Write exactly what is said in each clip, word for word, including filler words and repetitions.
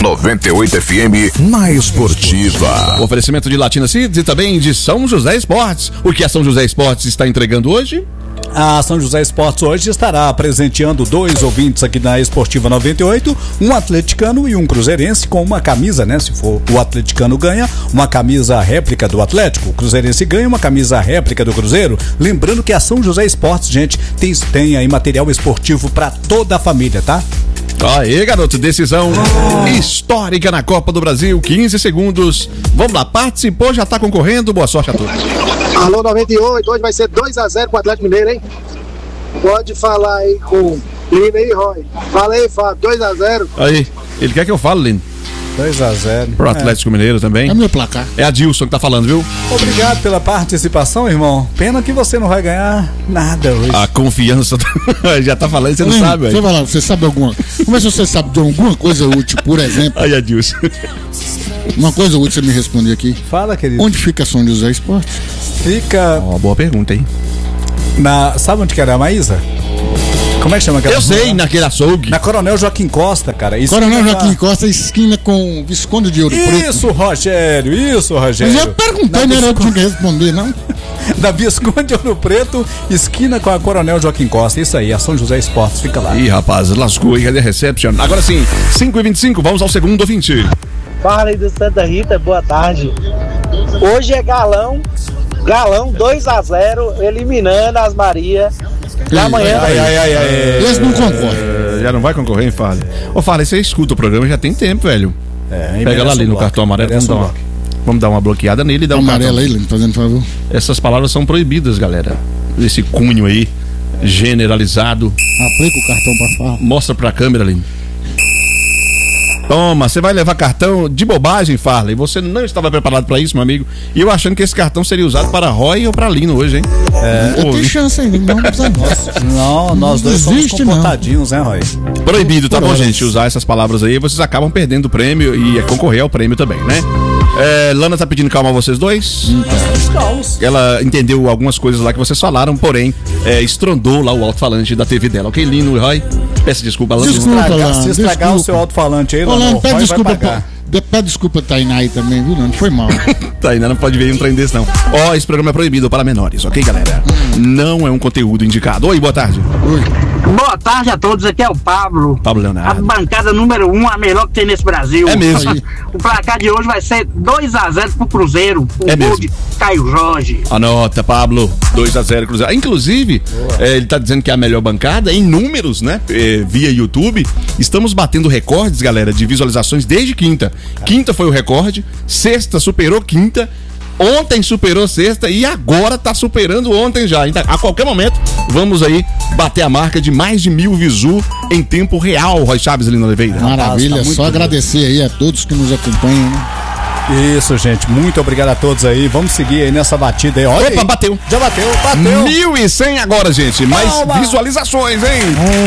noventa e oito F M, mais esportiva. O oferecimento de Latina Seeds e também de São José Esportes. O que a São José Esportes está entregando hoje? A São José Esportes hoje estará presenteando dois ouvintes aqui na Esportiva noventa e oito, um atleticano e um cruzeirense com uma camisa, né? Se for o atleticano ganha, uma camisa réplica do Atlético, o cruzeirense ganha uma camisa réplica do Cruzeiro. Lembrando que a São José Esportes, gente, tem, tem aí material esportivo para toda a família, tá? Aí, garoto, decisão histórica na Copa do Brasil, quinze segundos. Vamos lá, participou, já tá concorrendo, boa sorte a todos. Alô, noventa e oito, hoje vai ser dois a zero pro Atlético Mineiro, hein? Pode falar aí com Lino e Roy. Fala aí, Fábio, dois a zero. Aí, ele quer que eu fale, Lino? dois a zero. Pro Atlético é. Mineiro também. É meu placar. É a Dilson que tá falando, viu? Obrigado pela participação, irmão. Pena que você não vai ganhar nada hoje. A confiança já tá falando, você não Lino, sabe, velho. Deixa eu falar, você sabe alguma Como é que você sabe de alguma coisa útil, por exemplo? Aí a Dilson. Uma coisa útil, você me responder aqui. Fala, querido. Onde fica São José Esportes? Fica... Uma boa pergunta, hein? Na... Sabe onde que era a Maísa? Como é que chama aquela? Eu sei, naquele açougue. Na Coronel Joaquim Costa, cara. Coronel Joaquim na... Costa, esquina com Visconde de Ouro Preto. Isso, Rogério, isso, Rogério. Mas eu perguntei, não era eu que tinha que responder, não? Da Visconde de Ouro Preto, esquina com a Coronel Joaquim Costa. Isso aí, a São José Esportes, fica lá. Ih, rapaz, lascou aí, cadê a reception? Agora sim, cinco e vinte e cinco, vamos ao segundo ouvinte. Fala aí do Santa Rita, boa tarde. Hoje é Galão, Galão dois a zero, eliminando as Maria. Na manhã. Ai, ai, ai, ai. Esse não concorre. Já não vai concorrer, hein, Farley? Ô, Farley, você escuta o programa já tem tempo, velho. É, Pega lá ali no cartão amarelo, vamos dar, uma, vamos dar uma bloqueada nele e dar um amarelo aí, Lino, fazendo favor. Essas palavras são proibidas, galera. Esse cunho aí, generalizado. Aplica o cartão pra falar. Mostra pra câmera, Lino. Toma, você vai levar cartão de bobagem, Farley. Você não estava preparado para isso, meu amigo. E eu achando que esse cartão seria usado para Roy ou para Lino hoje, hein? É, Pô, tem chance ainda, não precisa não. Não, nós dois somos comportadinhos, né, Roy? Proibido, tá bom, gente? Usar essas palavras aí, vocês acabam perdendo o prêmio e concorrer ao prêmio também, né? É, Lana tá pedindo calma a vocês dois. Então. Ela entendeu algumas coisas lá que vocês falaram, porém, é, estrondou lá o alto-falante da T V dela. Ok, Lino e Roy? Peço desculpa, Lana. Desculpa, se estragar, Lana, se estragar desculpa. o seu alto-falante aí, Lana, Lana, pede desculpa, pra, pede desculpa Tainá aí também, viu, Lana? Foi mal. Tainá não pode ver um trem desse, não. Ó, oh, esse programa é proibido para menores, ok, galera? Hum. Não é um conteúdo indicado. Oi, boa tarde. Oi. Boa tarde a todos, aqui é o Pablo. Pablo A Leonardo. bancada número um, a melhor que tem nesse Brasil. É mesmo. O placar de hoje vai ser dois a zero pro Cruzeiro. O É gol mesmo. de Caio Jorge. Anota, Pablo. dois a zero Cruzeiro. Inclusive, é, ele tá dizendo que é a melhor bancada em números, né? É, via YouTube. Estamos batendo recordes, galera, de visualizações desde quinta. Quinta foi o recorde, sexta superou quinta. Ontem superou sexta e agora tá superando ontem já. Então, a qualquer momento, vamos aí bater a marca de mais de mil visu em tempo real, Roy Chaves e Lino Oliveira. Maravilha, Rapaz, tá só agradecer aí a todos que nos acompanham, né? Isso, gente, muito obrigado a todos aí. Vamos seguir aí nessa batida aí. Olha Opa, aí. bateu. Já bateu, bateu. mil e cem agora, gente. Mais Palma. visualizações, hein?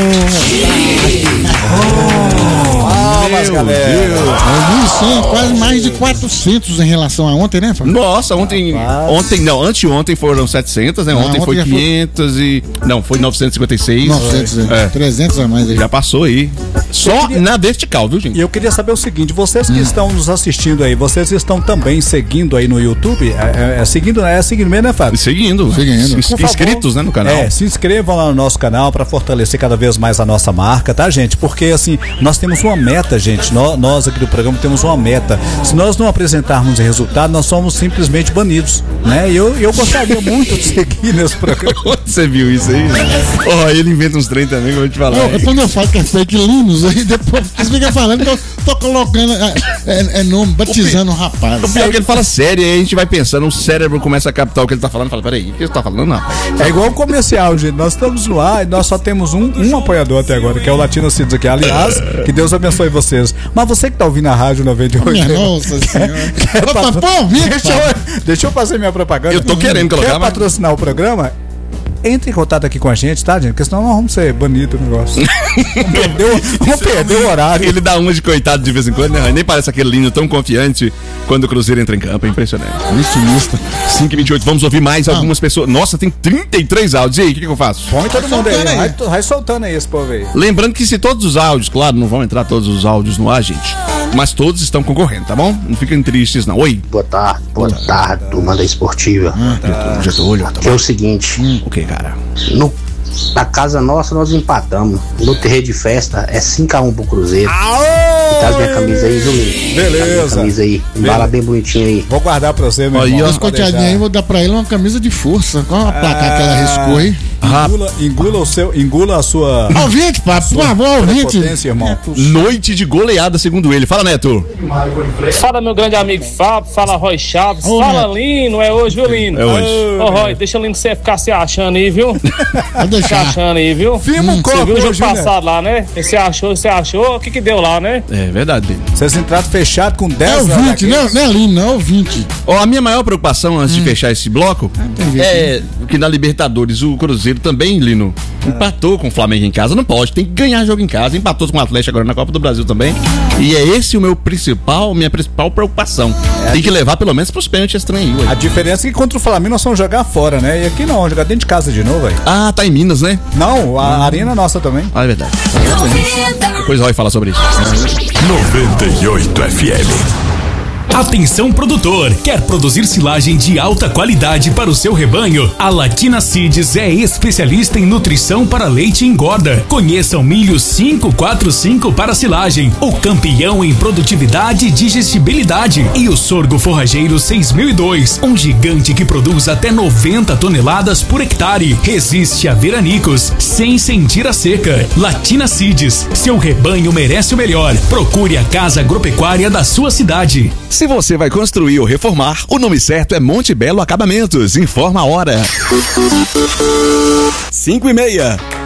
Palmas, galera. mil e cem, quase mais de quatrocentos em relação a ontem, né, Fábio? Nossa, ontem, Rapaz. ontem não, anteontem foram setecentos, né? Ah, Ontem, ontem foi já foi- quinhentos e... Não, foi novecentos e cinquenta e seis. novecentos, É. trezentos a mais aí. Já passou aí. Só na vertical, viu, gente? E eu queria saber o seguinte, vocês que estão nos assistindo aí, vocês estão também seguindo aí no YouTube? É, é, é seguindo, né? É seguindo mesmo, né, Fábio? Seguindo. Seguindo. Ins- Por favor. Inscritos, né, no canal. É, se inscrevam lá no nosso canal para fortalecer cada vez mais a nossa marca, tá, gente? Porque, assim, nós temos uma meta, gente. Nós, nós aqui do programa temos uma meta. Se nós não apresentarmos resultado, nós somos simplesmente banidos, né? E eu, eu gostaria muito de seguir nesse programa. Onde você viu isso aí? Ó, ele inventa uns trem também, que eu vou te falar. Eu, quando eu falo que é fake Linus, aí depois vocês ficam falando que eu tô colocando é, é, é nome, batizando o rapaz. O pior é que ele fala sério, e aí a gente vai pensando, o cérebro começa a captar o que ele tá falando, fala, peraí, o que ele tá falando? Não. É igual o comercial, gente. Nós estamos no ar e nós só temos um, um apoiador até agora, que é o Latino Seeds aqui. Aliás, que Deus abençoe vocês. Mas você que tá ouvindo a Rádio noventa e oito... Minha nossa senhora. Quer Opa, patro- pô, Vitor. deixa, eu, deixa eu fazer minha propaganda. Eu tô querendo colocar, Quer mas- patrocinar o programa? Entre em contato aqui com a gente, tá, gente? Porque senão nós vamos ser banidos do negócio. Vamos perder, o- vamos perder o horário. Ele dá uma de coitado de vez em quando, né? Nem parece aquele lindo tão confiante quando o Cruzeiro entra em campo, é impressionante. Vitimista. cinco e vinte e oito, vamos ouvir mais algumas pessoas. Nossa, tem trinta e três áudios. E aí, o que, que eu faço? Põe todo mundo aí. soltando aí. Vai, vai soltando aí esse povo aí. Lembrando que se todos os áudios, claro, não vão entrar todos os áudios no ar, gente. mas todos estão concorrendo, tá bom? Não fiquem tristes, não. Oi. Boa tarde, boa tarde, turma da Esportiva. Hum, tá. Getúlio, tá que é o seguinte. Hum, o que, cara? No, na casa nossa nós empatamos. No terreiro de festa é cinco a um pro Cruzeiro. Aô! Traz minha camisa aí, viu, Lino? Beleza. Minha camisa aí. Embala bem bonitinho aí. Vou guardar pra você, meu Aí, irmão. ó. Esse coteadinho aí, vou dar pra ele uma camisa de força. Qual a placa que ela riscou aí? Engula, engula o seu, engula a sua. Ouvinte, pá, por favor, ouvinte. Potência, irmão. Noite de goleada, segundo ele. Fala, Neto. Fala, meu grande amigo Fábio, fala Roy Chaves, Ô, fala Neto. Lino, é hoje, viu, Lino? É hoje. Ô, Roy, deixa o Lino você ficar se achando aí, viu? Pode Se deixar. achando aí, viu? Firma um Você copo viu o jogo hoje, né? passado lá, né? Você achou, você achou, o que que deu lá, né? É verdade, Beni. Vocês entraram fechado com É dez ouvinte, não, não é lindo, não é ouvinte. Ó, a minha maior preocupação antes de fechar esse bloco é que na Libertadores o Cruzeiro também, Lino, empatou com o Flamengo em casa. Não pode, tem que ganhar jogo em casa. Empatou com o Atlético agora na Copa do Brasil também. E é esse o meu principal, minha principal preocupação. Tem que levar pelo menos pros pênaltis esse trem aí, ué. A diferença é que contra o Flamengo nós vamos jogar fora, né? E aqui não, vamos jogar dentro de casa de novo, velho. Ah, tá em Minas, né? Não, a arena é nossa também. Ah, é verdade. Depois o Roy fala sobre isso. noventa e oito F M. Atenção produtor, quer produzir silagem de alta qualidade para o seu rebanho? A Latina Seeds é especialista em nutrição para leite e engorda. Conheça o milho cinco quatro cinco para silagem, o campeão em produtividade e digestibilidade, e o sorgo forrageiro seis mil e dois, um gigante que produz até noventa toneladas por hectare. Resiste a veranicos sem sentir a seca. Latina Seeds, seu rebanho merece o melhor. Procure a casa agropecuária da sua cidade. Se você vai construir ou reformar, o nome certo é Monte Belo Acabamentos. Informa a hora. Cinco e meia.